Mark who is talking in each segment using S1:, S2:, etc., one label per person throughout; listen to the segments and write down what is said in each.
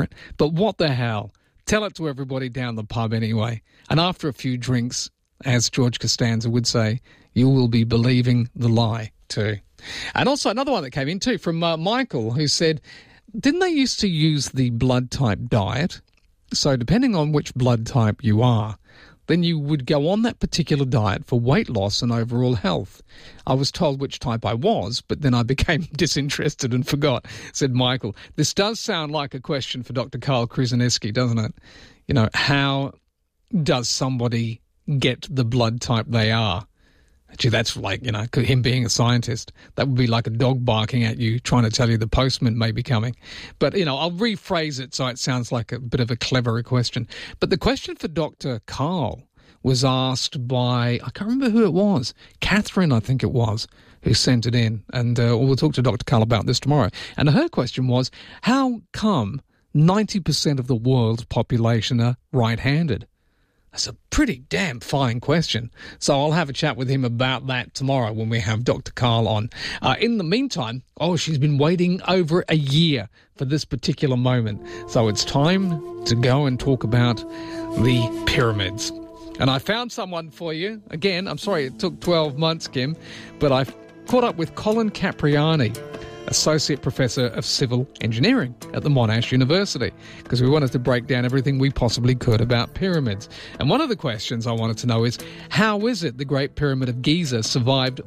S1: it. But what the hell? Tell it to everybody down the pub anyway. And after a few drinks, as George Costanza would say, you will be believing the lie too. And also another one that came in too from Michael, who said, didn't they used to use the blood type diet? So depending on which blood type you are, then you would go on that particular diet for weight loss and overall health. I was told which type I was, but then I became disinterested and forgot, said Michael. This does sound like a question for Dr. Carl Krzyzewski, doesn't it? You know, how does somebody get the blood type they are? Gee, that's like, you know, him being a scientist. That would be like a dog barking at you, trying to tell you the postman may be coming. But, you know, I'll rephrase it so it sounds like a bit of a cleverer question. But the question for Dr. Carl was asked by, I can't remember who it was, Catherine, I think it was, who sent it in. And we'll talk to Dr. Carl about this tomorrow. And her question was, how come 90% of the world's population are right-handed? That's a pretty damn fine question. So I'll have a chat with him about that tomorrow when we have Dr. Carl on. In the meantime, she's been waiting over a year for this particular moment. So it's time to go and talk about the pyramids. And I found someone for you. Again, I'm sorry it took 12 months, Kim, but I've caught up with Colin Capriani, Associate Professor of Civil Engineering at the Monash University, because we wanted to break down everything we possibly could about pyramids. And one of the questions I wanted to know is, how is it the Great Pyramid of Giza survived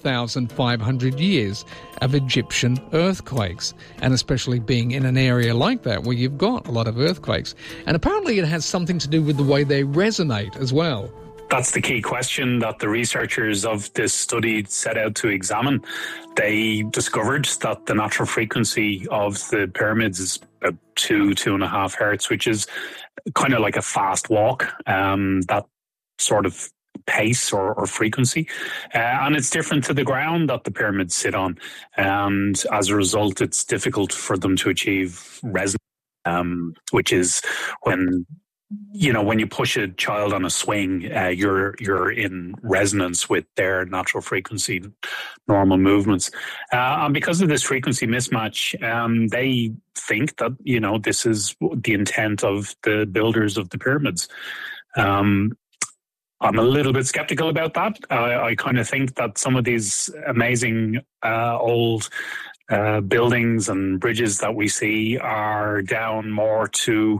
S1: 4,500 years of Egyptian earthquakes, and especially being in an area like that where you've got a lot of earthquakes? And apparently it has something to do with the way they resonate as well.
S2: That's the key question that the researchers of this study set out to examine. They discovered that the natural frequency of the pyramids is about 2.5 hertz, which is kind of like a fast walk, that sort of pace or frequency. And it's different to the ground that the pyramids sit on. And as a result, it's difficult for them to achieve resonance, which is when you push a child on a swing, you're in resonance with their natural frequency, normal movements. And because of this frequency mismatch, they think that, this is the intent of the builders of the pyramids. I'm a little bit skeptical about that. I kind of think that some of these amazing old buildings and bridges that we see are down more to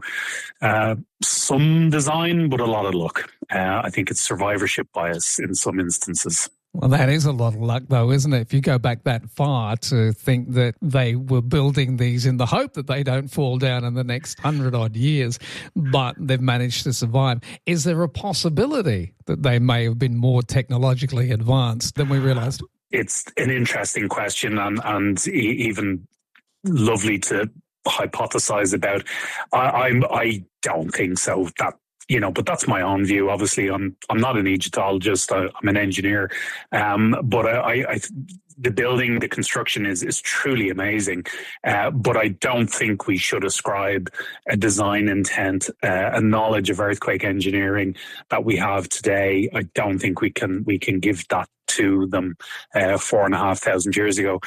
S2: some design, but a lot of luck. I think it's survivorship bias in some instances.
S1: Well, that is a lot of luck, though, isn't it? If you go back that far to think that they were building these in the hope that they don't fall down in the next 100-odd years, but they've managed to survive. Is there a possibility that they may have been more technologically advanced than we realised?
S2: It's an interesting question and even lovely to hypothesize about. I don't think so. But that's my own view. Obviously, I'm not an Egyptologist. I'm an engineer. But the building, the construction is truly amazing. But I don't think we should ascribe a design intent, a knowledge of earthquake engineering that we have today. I don't think we can give that to them 4,500 years ago.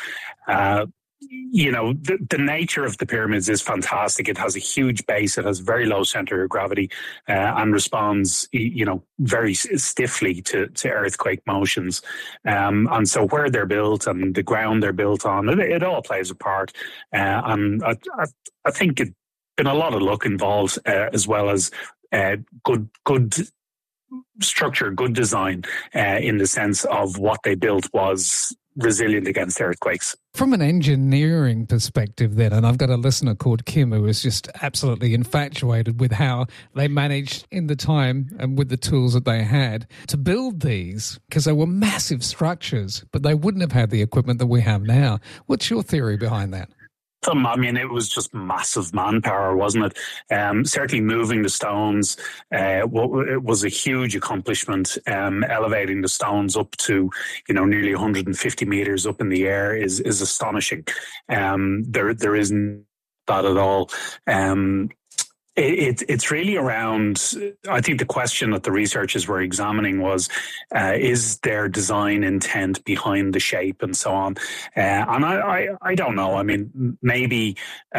S2: The nature of the pyramids is fantastic. It has a huge base. It has very low center of gravity and responds, very stiffly to earthquake motions. And so where they're built and the ground they're built on, it all plays a part. And I think it's been a lot of luck involved, as well as good structure, good design, in the sense of what they built was resilient against earthquakes.
S1: From an engineering perspective then, and I've got a listener called Kim who is just absolutely infatuated with how they managed in the time and with the tools that they had to build these, because they were massive structures, but they wouldn't have had the equipment that we have now. What's your theory behind that?
S2: It was just massive manpower, wasn't it? Certainly moving the stones, it was a huge accomplishment. Elevating the stones up to, nearly 150 meters up in the air is astonishing. There isn't that at all. It's really around, I think the question that the researchers were examining was, is there design intent behind the shape and so on? And I don't know. I mean, maybe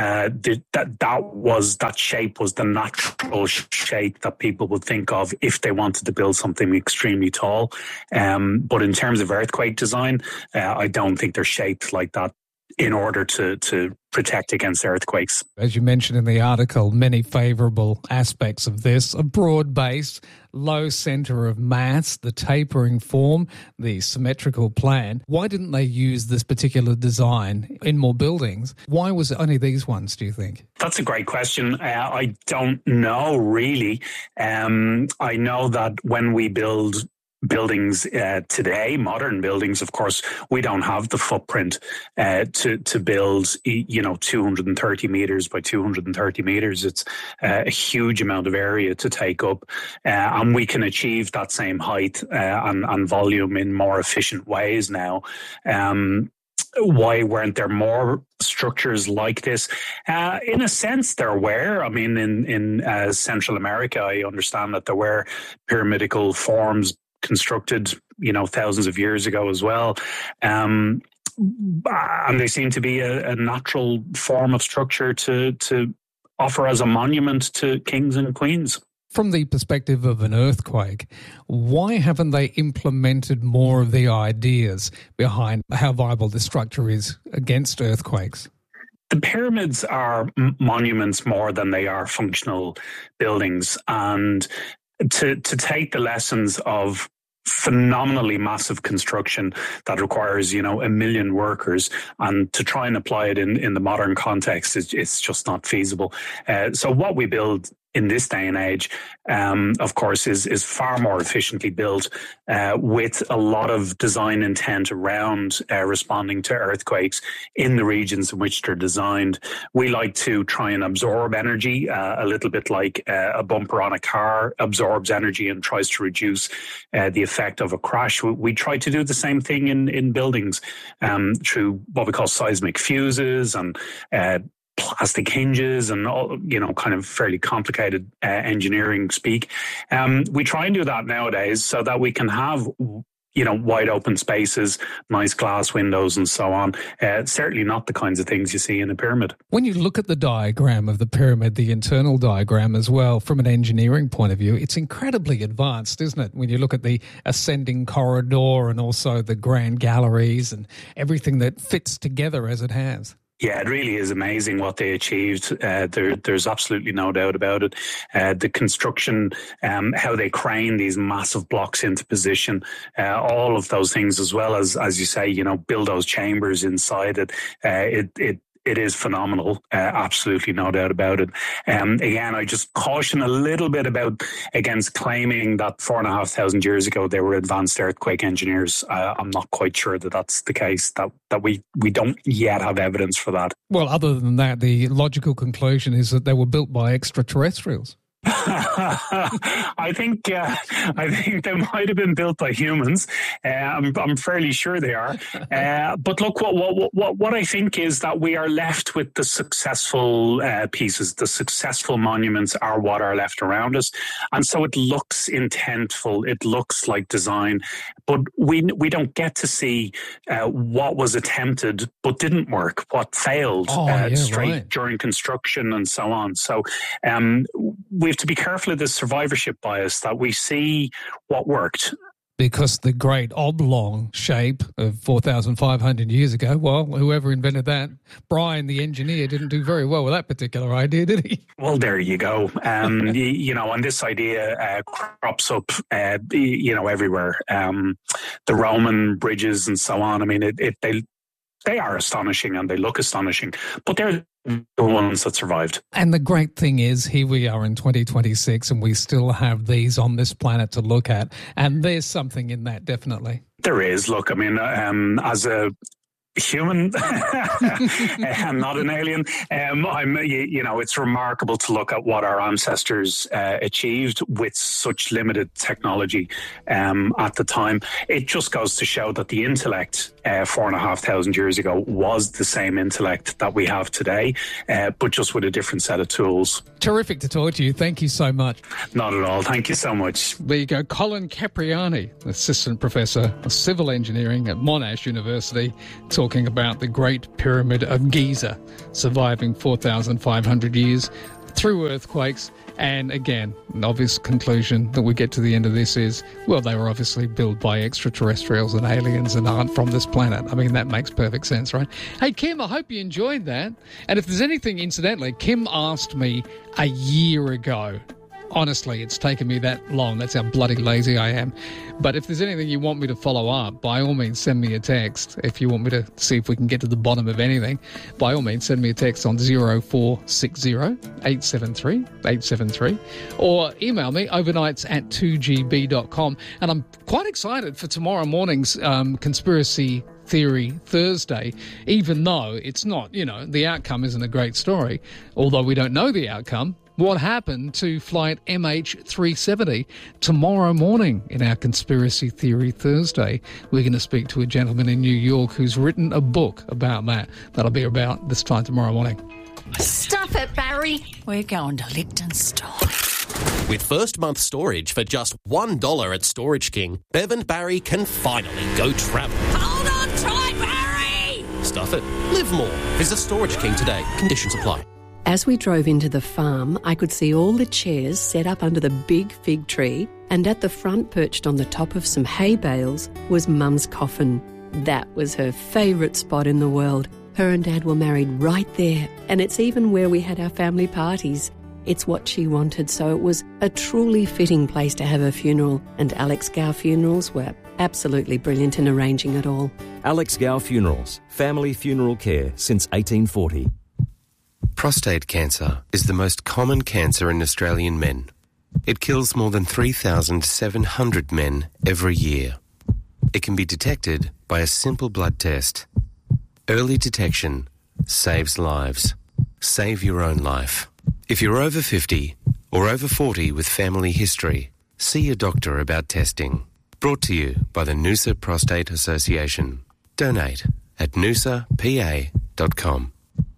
S2: that shape was the natural shape that people would think of if they wanted to build something extremely tall. But in terms of earthquake design, I don't think they're shaped like that in order to protect against earthquakes.
S1: As you mentioned in the article, many favourable aspects of this: a broad base, low centre of mass, the tapering form, the symmetrical plan. Why didn't they use this particular design in more buildings? Why was it only these ones, do you think?
S2: That's a great question. I don't know, really. I know that when we build buildings today, modern buildings, of course, we don't have the footprint to build 230 meters by 230 meters. It's a huge amount of area to take up, and we can achieve that same height and volume in more efficient ways now. Why weren't there more structures like this? In a sense, there were. I mean, in Central America, I understand that there were pyramidical forms constructed, thousands of years ago as well. And they seem to be a natural form of structure to offer as a monument to kings and queens.
S1: From the perspective of an earthquake, why haven't they implemented more of the ideas behind how viable this structure is against earthquakes?
S2: The pyramids are monuments more than they are functional buildings. And to take the lessons of phenomenally massive construction that requires, 1 million workers, and to try and apply it in the modern context, it's just not feasible. So what we build in this day and age, of course, is far more efficiently built with a lot of design intent around responding to earthquakes in the regions in which they're designed. We like to try and absorb energy a little bit like a bumper on a car absorbs energy and tries to reduce the effect of a crash. We try to do the same thing in buildings through what we call seismic fuses and plastic hinges and all, kind of fairly complicated engineering speak. We try and do that nowadays so that we can have, wide open spaces, nice glass windows and so on. Certainly not the kinds of things you see in a pyramid. When
S1: you look at the diagram of the pyramid, the internal diagram as well, from an engineering point of view, it's incredibly advanced, isn't it? When you look at the ascending corridor and also the grand galleries and everything that fits together as it has.
S2: Yeah, it really is amazing what they achieved. There's absolutely no doubt about it. The construction, how they crane these massive blocks into position, all of those things, as well as you say, build those chambers inside it. It is phenomenal. Absolutely no doubt about it. Again, I just caution a little bit against claiming that 4,500 years ago they were advanced earthquake engineers. I'm not quite sure that that's the case, that we don't yet have evidence for that.
S1: Well, other than that, the logical conclusion is that they were built by extraterrestrials.
S2: I think they might have been built by humans. I'm fairly sure they are. But look, what I think is that we are left with the successful pieces. The successful monuments are what are left around us, and so it looks intentful. It looks like design, but we don't get to see what was attempted but didn't work, what failed during construction and so on. So we have to be careful of this survivorship bias, that we see what worked.
S1: Because the great oblong shape of 4,500 years ago, well, whoever invented that, Brian, the engineer, didn't do very well with that particular idea, did he?
S2: Well, there you go. And this idea crops up, everywhere. The Roman bridges and so on. I mean, they are astonishing and they look astonishing, but they're the ones that survived.
S1: And the great thing is, here we are in 2026 and we still have these on this planet to look at. And there's something in that, definitely.
S2: There is. Look, I mean, as a human, I'm not an alien. It's remarkable to look at what our ancestors achieved with such limited technology at the time. It just goes to show that the intellect 4,500 years ago was the same intellect that we have today, but just with a different set of tools.
S1: Terrific to talk to you. Thank you so much.
S2: Not at all. Thank you so much.
S1: There you go. Colin Capriani, Assistant Professor of Civil Engineering at Monash University, talking about the Great Pyramid of Giza, surviving 4,500 years through earthquakes. And again, an obvious conclusion that we get to the end of this is, well, they were obviously built by extraterrestrials and aliens and aren't from this planet. I mean, that makes perfect sense, right? Hey, Kim, I hope you enjoyed that. And if there's anything, incidentally, Kim asked me a year ago. Honestly, it's taken me that long. That's how bloody lazy I am. But if there's anything you want me to follow up, by all means, send me a text. If you want me to see if we can get to the bottom of anything, by all means, send me a text on 0460 873 873 or email me overnights@2gb.com. And I'm quite excited for tomorrow morning's Conspiracy Theory Thursday, even though it's not, the outcome isn't a great story, although we don't know the outcome. What happened to flight MH370 tomorrow morning in our Conspiracy Theory Thursday? We're going to speak to a gentleman in New York who's written a book about that. That'll be about this time tomorrow morning.
S3: Stuff it, Barry. We're going to Liechtenstein.
S4: With first month storage for just $1 at Storage King, Bev and Barry can finally go travel.
S3: Hold on tight, Barry!
S4: Stuff it. Live more. Visit Storage King today. Conditions apply.
S5: As we drove into the farm, I could see all the chairs set up under the big fig tree, and at the front, perched on the top of some hay bales, was Mum's coffin. That was her favourite spot in the world. Her and Dad were married right there, and it's even where we had our family parties. It's what she wanted, so it was a truly fitting place to have her funeral, and Alex Gow Funerals were absolutely brilliant in arranging it all.
S6: Alex Gow Funerals, family funeral care since 1840.
S7: Prostate cancer is the most common cancer in Australian men. It kills more than 3,700 men every year. It can be detected by a simple blood test. Early detection saves lives. Save your own life. If you're over 50 or over 40 with family history, see your doctor about testing. Brought to you by the Noosa Prostate Association. Donate at noosapa.com.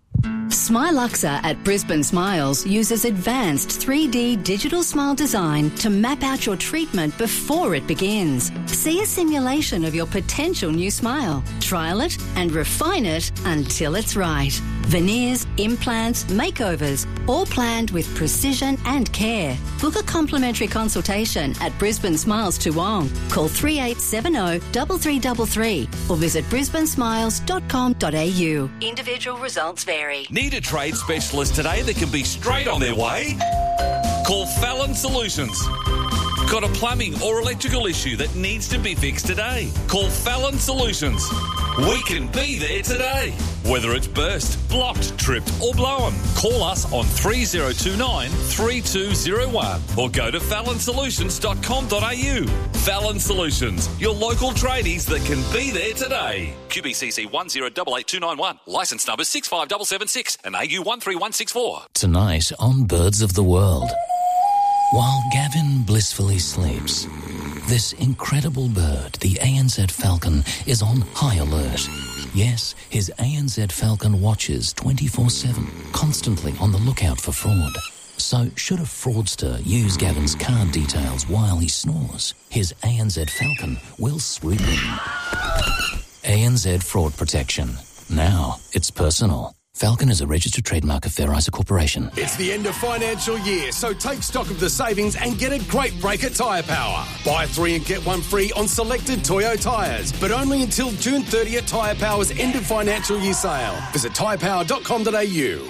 S8: Smiluxa at Brisbane Smiles uses advanced 3D digital smile design to map out your treatment before it begins. See a simulation of your potential new smile. Trial it and refine it until it's right. Veneers, implants, makeovers, all planned with precision and care. Book a complimentary consultation at Brisbane Smiles Toowong. Call 3870 3333 or visit brisbanesmiles.com.au. Individual results vary.
S9: Need a trade specialist today that can be straight on their way? Call Fallon Solutions. Got a plumbing or electrical issue that needs to be fixed today? Call Fallon Solutions. We can be there today. Whether it's burst, blocked, tripped or blown, call us on 3029 3201 or go to fallonsolutions.com.au. Fallon Solutions, your local tradies that can be there today. QBCC 1088291, licence number 65776 and AU 13164.
S10: Tonight on Birds of the World. While Gavin blissfully sleeps, this incredible bird, the ANZ falcon, is on high alert. Yes, his ANZ falcon watches 24/7, constantly on the lookout for fraud. So should a fraudster use Gavin's card details while he snores, his ANZ falcon will swoop in. ANZ Fraud Protection. Now it's personal. Falcon is a registered trademark of Fair Isaac Corporation.
S11: It's the end of financial year, so take stock of the savings and get a great break at Tyre Power. Buy 3 and get 1 free on selected Toyo tyres, but only until June 30th Tyre Power's end of financial year sale. Visit tyrepower.com.au.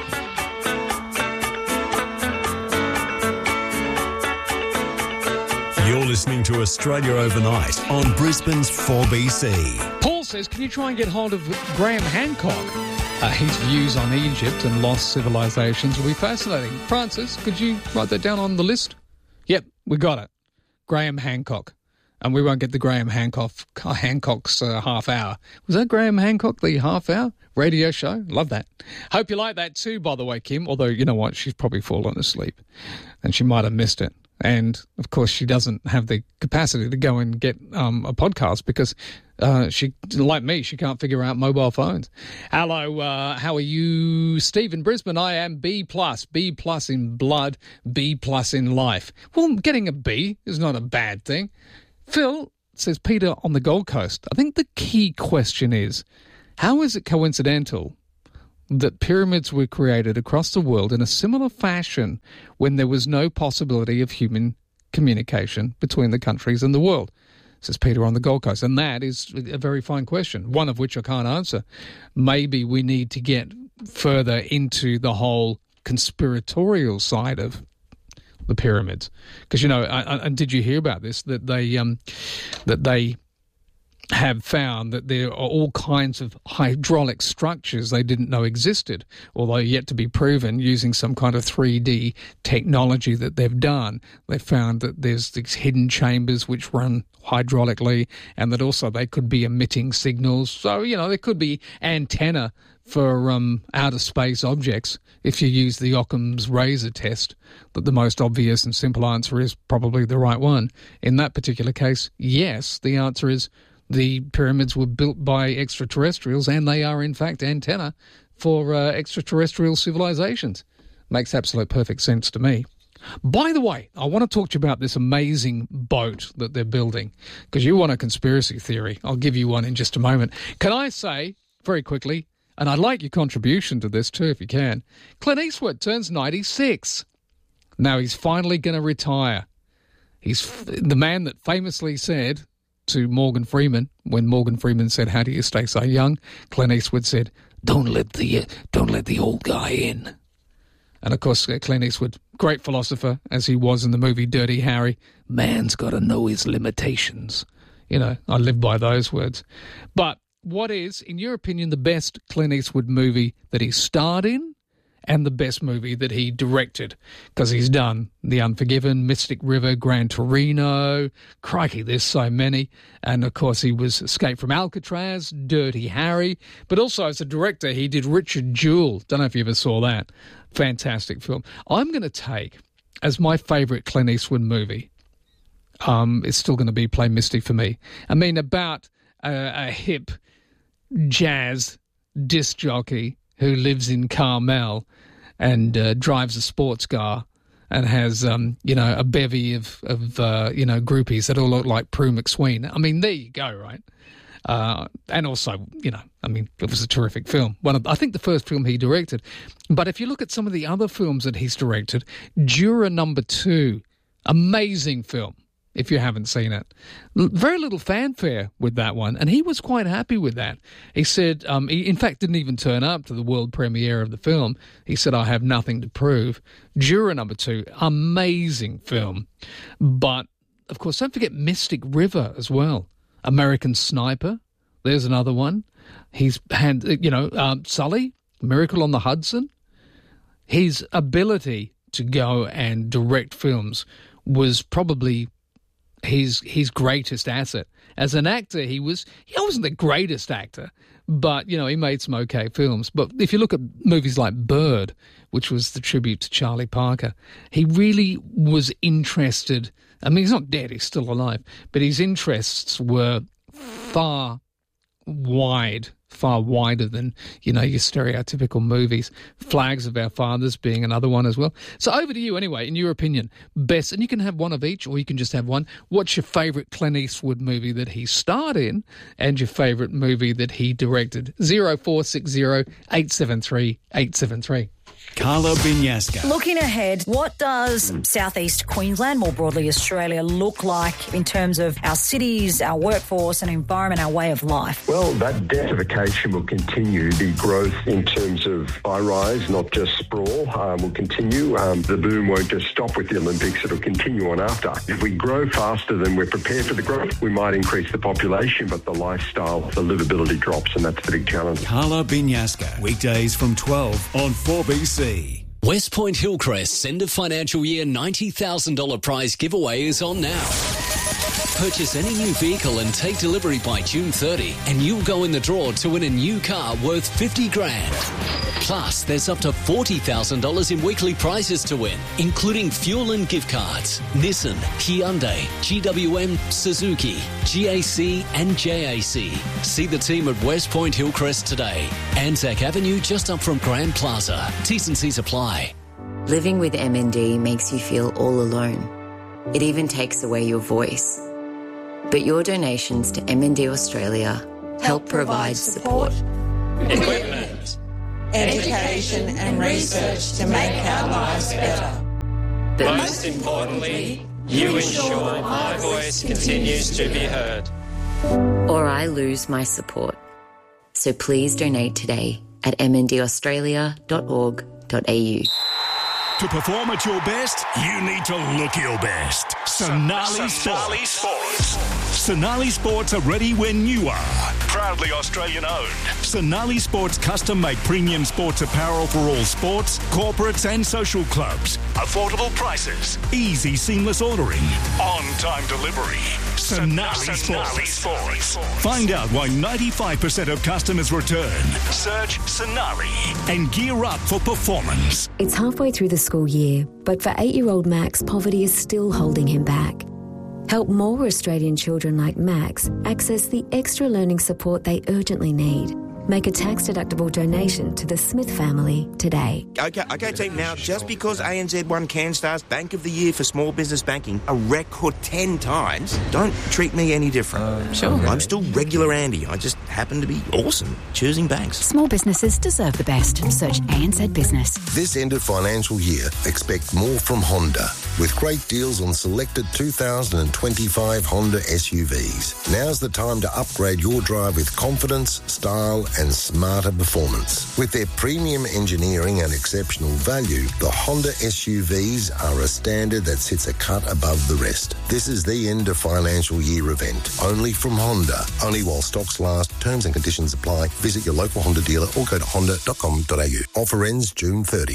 S12: You're listening to Australia Overnight on Brisbane's 4BC.
S1: Paul says, can you try and get hold of Graham Hancock? His views on Egypt and lost civilizations will be fascinating. Francis, could you write that down on the list? Yep, we got it. Graham Hancock. And we won't get the Graham Hancock's half hour. Was that Graham Hancock, the half hour radio show? Love that. Hope you like that too, by the way, Kim. Although, you know what, she's probably fallen asleep and she might have missed it. And, of course, she doesn't have the capacity to go and get a podcast because she, like me, she can't figure out mobile phones. Hello, how are you? Steve in Brisbane, I am B+. B+ in blood, B+ in life. Well, getting a B is not a bad thing. Phil says, Peter on the Gold Coast. I think the key question is, how is it coincidental that pyramids were created across the world in a similar fashion when there was no possibility of human communication between the countries and the world? Says Peter on the Gold Coast. And that is a very fine question, one of which I can't answer. Maybe we need to get further into the whole conspiratorial side of the pyramids. Because, you know, and did you hear about this, that they have found that there are all kinds of hydraulic structures they didn't know existed, although yet to be proven using some kind of 3D technology that they've done. They found that there's these hidden chambers which run hydraulically, and that also they could be emitting signals. So, you know, there could be antenna for outer space objects if you use the Occam's razor test, but the most obvious and simple answer is probably the right one. In that particular case, yes, the answer is the pyramids were built by extraterrestrials, and they are, in fact, antenna for extraterrestrial civilizations. Makes absolute perfect sense to me. By the way, I want to talk to you about this amazing boat that they're building, because you want a conspiracy theory. I'll give you one in just a moment. Can I say, very quickly, and I'd like your contribution to this too, if you can, Clint Eastwood turns 96. Now he's finally going to retire. He's the man that famously said to Morgan Freeman, when Morgan Freeman said, "How do you stay so young?" Clint Eastwood said, don't let the old guy in." And of course, Clint Eastwood, great philosopher, as he was in the movie Dirty Harry, man's got to know his limitations. You know, I live by those words. But what is, in your opinion, the best Clint Eastwood movie that he starred in, and the best movie that he directed? Because he's done The Unforgiven, Mystic River, Gran Torino. Crikey, there's so many. And, of course, he was Escape from Alcatraz, Dirty Harry. But also, as a director, he did Richard Jewell. Don't know if you ever saw that. Fantastic film. I'm going to take, as my favourite Clint Eastwood movie, it's still going to be Play Misty for me. I mean, about a hip jazz disc jockey who lives in Carmel and drives a sports car and has, a bevy of groupies that all look like Prue McSween. I mean, there you go, right? And also, it was a terrific film. I think the first film he directed. But if you look at some of the other films that he's directed, Juror Number 2, amazing film. If you haven't seen it. Very little fanfare with that one, and he was quite happy with that. He said, he in fact didn't even turn up to the world premiere of the film. He said, I have nothing to prove. Juror Number 2, amazing film. But, of course, don't forget Mystic River as well. American Sniper, there's another one. He's had, Sully, Miracle on the Hudson. His ability to go and direct films was probably his greatest asset. As an actor, he wasn't the greatest actor, but, he made some okay films. But if you look at movies like Bird, which was the tribute to Charlie Parker, he really was interested. I mean, he's not dead, he's still alive, but his interests were far wider than, your stereotypical movies. Flags of Our Fathers being another one as well. So over to you anyway, in your opinion, best, and you can have one of each or you can just have one. What's your favourite Clint Eastwood movie that he starred in and your favourite movie that he directed? 0460 873 873.
S12: Carla Binyasca.
S3: Looking ahead, what does southeast Queensland, more broadly Australia, look like in terms of our cities, our workforce and environment, our way of life?
S13: Well, that densification will continue. The growth in terms of high-rise, not just sprawl, will continue. The boom won't just stop with the Olympics. It'll continue on after. If we grow faster than we're prepared for the growth, we might increase the population, but the lifestyle, the livability drops, and that's the big challenge.
S12: Carla Binyasca, weekdays from 12 on 4BC.
S14: West Point Hillcrest's end of financial year $90,000 prize giveaway is on now. Purchase any new vehicle and take delivery by June 30 and you'll go in the draw to win a new car worth $50,000. Plus, there's up to $40,000 in weekly prizes to win, including fuel and gift cards. Nissan, Hyundai, GWM, Suzuki, GAC and JAC. See the team at West Point Hillcrest today. Anzac Avenue just up from Grand Plaza. T's and C's apply.
S15: Living with MND makes you feel all alone. It even takes away your voice. But your donations to MND Australia help provide support,
S16: equipment, education and research to make our lives better.
S15: But
S16: most importantly, you ensure my voice continues to be heard.
S15: Or I lose my support. So please donate today at mndaustralia.org.au.
S12: To perform at your best, you need to look your best. Sonali Sports. Sonali Sports are ready when you are. Proudly Australian owned. Sonali Sports custom-made premium sports apparel for all sports, corporates and social clubs. Affordable prices, easy seamless ordering, on-time delivery. Sonali Sports. Find out why 95% of customers return. Search Sonali and gear up for performance.
S17: It's halfway through the school year, but for 8-year-old Max, poverty is still holding him back. Help more Australian children like Max access the extra learning support they urgently need. Make a tax-deductible donation to the Smith family today.
S18: Okay, team. Now, just because ANZ won CanStar's Bank of the Year for small business banking a record 10 times, don't treat me any different.
S19: Sure.
S18: I'm still regular Andy. I just happen to be awesome choosing banks.
S19: Small businesses deserve the best. Search ANZ Business.
S20: This end of financial year, expect more from Honda, with great deals on selected 2025 Honda SUVs. Now's the time to upgrade your drive with confidence, style and smarter performance. With their premium engineering and exceptional value, the Honda SUVs are a standard that sits a cut above the rest. This is the end of financial year event, only from Honda. Only while stocks last. Terms and conditions apply. Visit your local Honda dealer or go to honda.com.au. Offer ends June 30.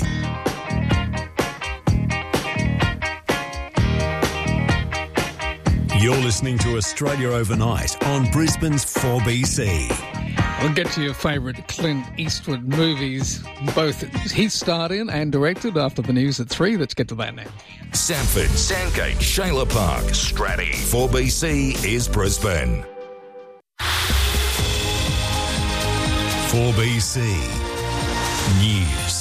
S12: You're listening to Australia Overnight on Brisbane's 4BC.
S1: We'll get to your favourite Clint Eastwood movies. Both he starred in and directed after the news at 3. Let's get to that now.
S21: Sanford, Sandgate, Shayla Park, Stratty. 4BC is Brisbane.
S12: 4BC News.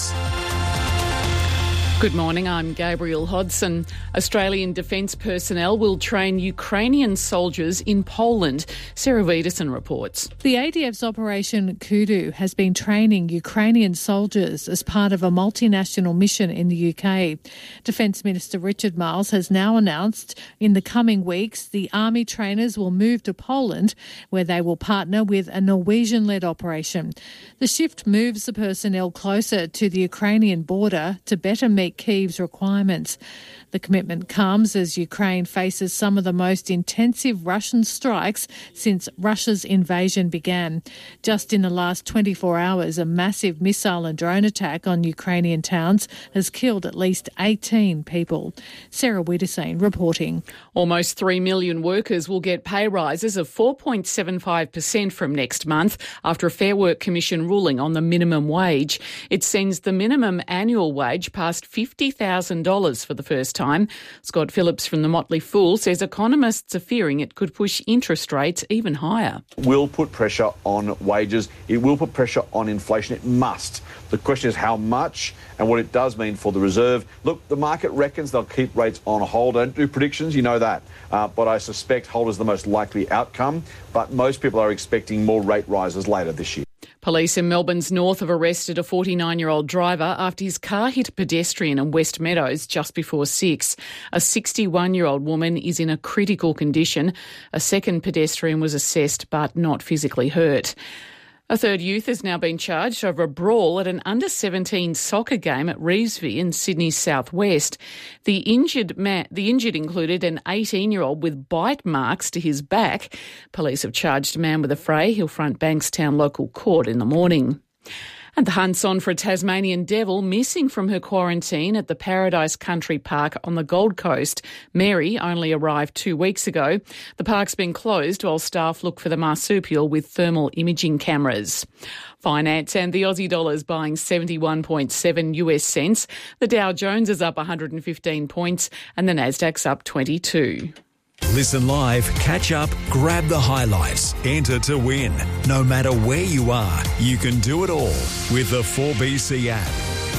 S22: Good morning, I'm Gabrielle Hodson. Australian defence personnel will train Ukrainian soldiers in Poland. Sarah Wiederson reports.
S23: The ADF's Operation Kudu has been training Ukrainian soldiers as part of a multinational mission in the UK. Defence Minister Richard Marles has now announced in the coming weeks the army trainers will move to Poland, where they will partner with a Norwegian-led operation. The shift moves the personnel closer to the Ukrainian border to better meet Kyiv's requirements. The commitment comes as Ukraine faces some of the most intensive Russian strikes since Russia's invasion began. Just in the last 24 hours, a massive missile and drone attack on Ukrainian towns has killed at least 18 people. Sarah Wiederseen reporting.
S22: Almost 3 million workers will get pay rises of 4.75% from next month after a Fair Work Commission ruling on the minimum wage. It sends the minimum annual wage past $50,000 for the first time. Scott Phillips from the Motley Fool says economists are fearing it could push interest rates even higher.
S24: Will put pressure on wages. It will put pressure on inflation. It must. The question is how much and what it does mean for the reserve. Look, the market reckons they'll keep rates on hold. I don't do predictions, you know that. But I suspect hold is the most likely outcome. But most people are expecting more rate rises later this year.
S22: Police in Melbourne's north have arrested a 49-year-old driver after his car hit a pedestrian in West Meadows just before 6. A 61-year-old woman is in a critical condition. A second pedestrian was assessed but not physically hurt. A third youth has now been charged over a brawl at an under-17 soccer game at Revesby in Sydney's southwest. The injured included an 18-year-old with bite marks to his back. Police have charged a man with a fray. He'll front Bankstown local court in the morning. And the hunt's on for a Tasmanian devil missing from her quarantine at the Paradise Country Park on the Gold Coast. Mary only arrived 2 weeks ago. The park's been closed while staff look for the marsupial with thermal imaging cameras. Finance and the Aussie dollar's buying 71.7 US cents. The Dow Jones is up 115 points and the Nasdaq's up 22.
S2: Listen live, catch up, grab the highlights, enter to win. No matter where you are, you can do it all with the 4BC app.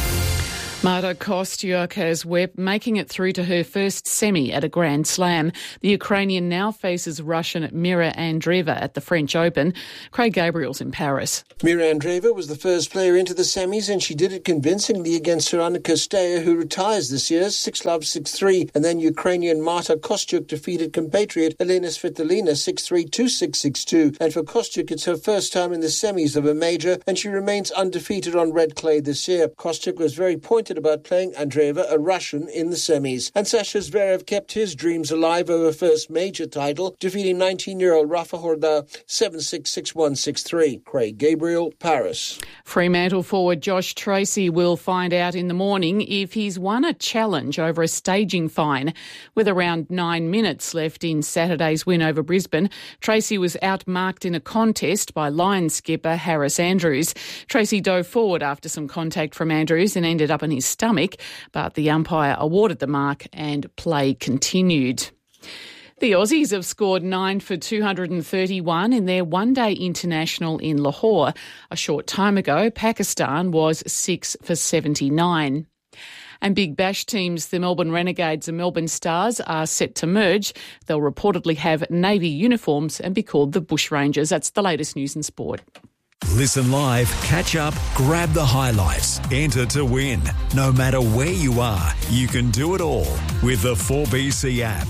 S22: Marta Kostyuk has making it through to her first semi at a Grand Slam. The Ukrainian now faces Russian Mira Andreeva at the French Open. Craig Gabriel's in Paris.
S4: Mira Andreeva was the first player into the semis, and she did it convincingly against Sorana Kostaya, who retires this year, 6-love, 6-3. And then Ukrainian Marta Kostyuk defeated compatriot Elena Svitolina 6-3, 2-6, 6-2. And for Kostyuk, it's her first time in the semis of a major, and she remains undefeated on red clay this year. Kostyuk was very pointed about playing Andreeva, a Russian, in the semis. And Sasha Zverev kept his dreams alive over first major title, defeating 19-year-old Rafa Horda 7-6, 6-1, 6-3. Craig Gabriel, Paris.
S22: Fremantle forward Josh Tracy will find out in the morning if he's won a challenge over a staging fine. With around 9 minutes left in Saturday's win over Brisbane, Tracy was outmarked in a contest by Lions skipper Harris Andrews. Tracy dove forward after some contact from Andrews and ended up in his stomach, but the umpire awarded the mark and play continued. The Aussies have scored 9 for 231 in their one-day international in Lahore. A short time ago, Pakistan was 6 for 79. And Big Bash teams, the Melbourne Renegades and Melbourne Stars, are set to merge. They'll reportedly have navy uniforms and be called the Bushrangers. That's the latest news and sport.
S2: Listen live, catch up, grab the highlights, enter to win. No matter where you are, you can do it all with the 4BC app.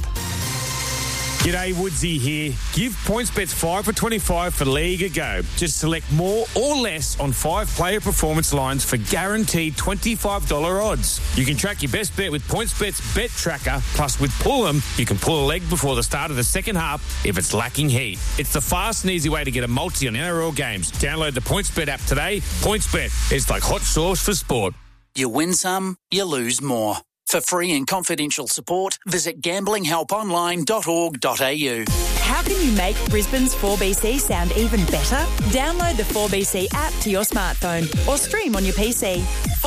S5: G'day, Woodsy here. Give PointsBet 5 for 25 for League a go. Just select more or less on 5 player performance lines for guaranteed $25 odds. You can track your best bet with PointsBet's Bet Tracker. Plus, with Pull 'em, you can pull a leg before the start of the second half if it's lacking heat. It's the fast and easy way to get a multi on NRL games. Download the PointsBet app today. PointsBet, it's like hot sauce for sport.
S6: You win some, you lose more. For free and confidential support, visit gamblinghelponline.org.au.
S25: How can you make Brisbane's 4BC sound even better? Download the 4BC app to your smartphone or stream on your PC.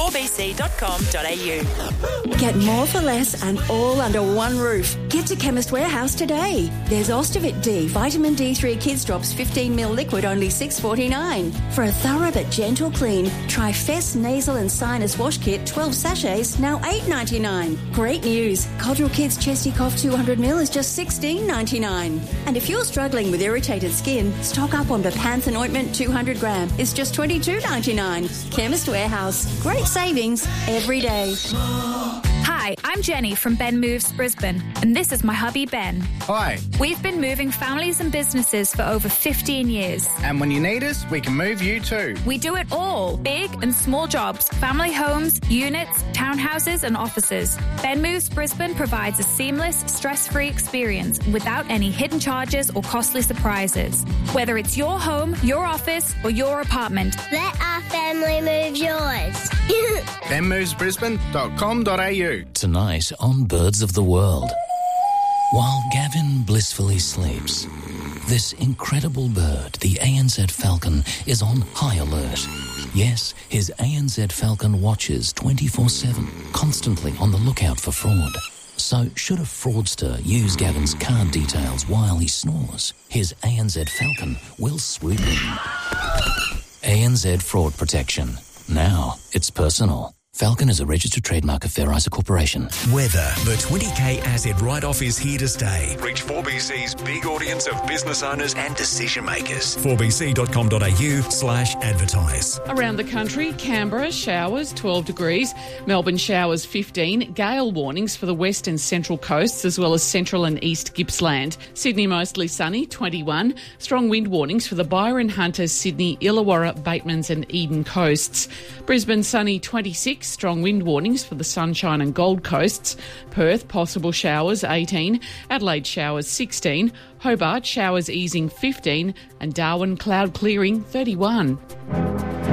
S25: 4bc.com.au.
S26: Get more for less and all under one roof. Get to Chemist Warehouse today. There's Ostovit D, Vitamin D3 Kids Drops 15ml liquid, only $6.49. For a thorough but gentle clean, try Fess Nasal and Sinus Wash Kit 12 sachets, now $8.99. Great news. Codral Kids Chesty Cough 200ml is just $16.99. And if you're struggling with irritated skin, stock up on Bepanthen Ointment 200 gram. It's just $22.99. Chemist Warehouse. Great savings every day.
S27: Hi, I'm Jenny from Ben Moves Brisbane, and this is my hubby Ben.
S28: Hi.
S27: We've been moving families and businesses for over 15 years.
S28: And when you need us, we can move you too.
S27: We do it all, big and small jobs, family homes, units, townhouses and offices. Ben Moves Brisbane provides a seamless, stress-free experience without any hidden charges or costly surprises. Whether it's your home, your office or your apartment.
S29: Let our family move yours.
S28: benmovesbrisbane.com.au.
S10: Tonight on Birds of the World. While Gavin blissfully sleeps, this incredible bird, the ANZ falcon, is on high alert. Yes, his ANZ falcon watches 24/7, constantly on the lookout for fraud. So should a fraudster use Gavin's card details while he snores, his ANZ falcon will swoop in. ANZ Fraud Protection. Now it's personal. Falcon is a registered trademark of Fair Isa Corporation.
S2: Weather. The 20k asset write-off is here to stay. Reach 4BC's big audience of business owners and decision makers. 4bc.com.au/advertise.
S22: Around the country, Canberra, showers, 12 degrees. Melbourne, showers, 15. Gale warnings for the west and central coasts, as well as central and east Gippsland. Sydney, mostly sunny, 21. Strong wind warnings for the Byron, Hunter, Sydney, Illawarra, Batemans and Eden coasts. Brisbane, sunny, 26. Strong wind warnings for the Sunshine and Gold Coasts. Perth, possible showers, 18. Adelaide, showers, 16. Hobart, showers easing, 15. And Darwin, cloud clearing, 31.